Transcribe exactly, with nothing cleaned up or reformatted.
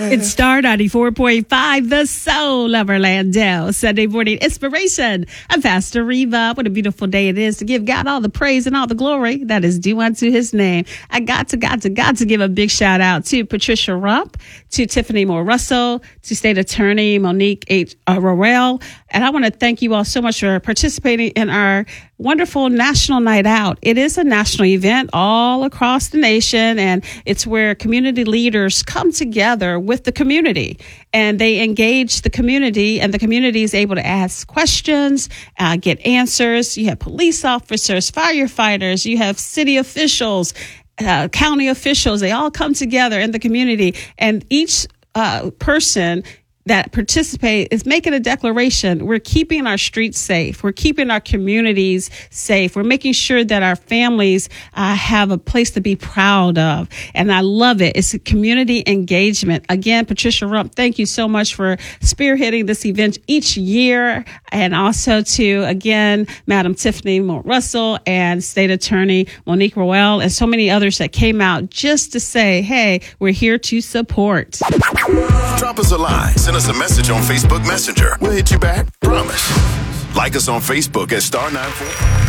It's Star ninety-four point five, the soul of Orlando. Sunday morning inspiration. I'm Pastor Reva. What a beautiful day it is to give God all the praise and all the glory that is due unto his name. I got to, got to, got to give a big shout out to Patricia Rump, to Tiffany Moore Russell, to State Attorney Monique H. Uh, Royale. And I want to thank you all so much for participating in our wonderful National Night Out. It is a national event all across the nation, and it's where community leaders come together with the community, and they engage the community, and the community is able to ask questions, uh, get answers. You have police officers, firefighters, you have city officials, uh, county officials. They all come together in the community, and each uh, person that participate is making a declaration. We're keeping our streets safe. We're keeping our communities safe. We're making sure that our families uh, have a place to be proud of. And I love it. It's a community engagement. Again, Patricia Rump, thank you so much for spearheading this event each year. And also to, again, Madam Tiffany Moore Russell and State Attorney Monique Royale and so many others that came out just to say, hey, we're here to support. Drop us a line. Send us a message on Facebook Messenger. We'll hit you back. Promise. Like us on Facebook at Star nine four.